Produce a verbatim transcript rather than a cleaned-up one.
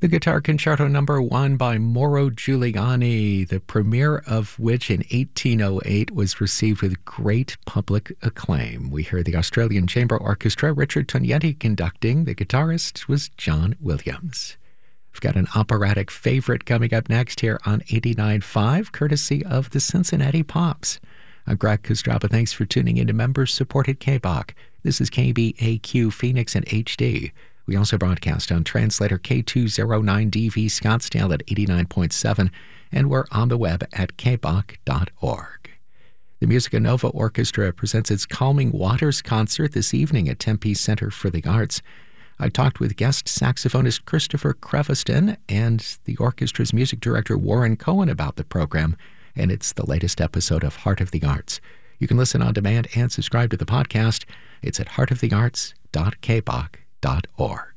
The Guitar Concerto Number One by Mauro Giuliani, the premiere of which in eighteen oh eight was received with great public acclaim. We heard the Australian Chamber Orchestra, Richard Tognetti conducting. The guitarist was John Williams. We've got an operatic favorite coming up next here on eighty-nine point five, courtesy of the Cincinnati Pops. I'm Greg Kostraba. Thanks for tuning in to members-supported K B O C. This is K B A Q Phoenix in H D. We also broadcast on translator K two oh nine D V Scottsdale at eighty-nine point seven, and we're on the web at k b o c dot org. The Musica Nova Orchestra presents its Calming Waters concert this evening at Tempe Center for the Arts. I talked with guest saxophonist Christopher Crevaston and the orchestra's music director Warren Cohen about the program, and it's the latest episode of Heart of the Arts. You can listen on demand and subscribe to the podcast. It's at heart of the arts dot k b o c dot org.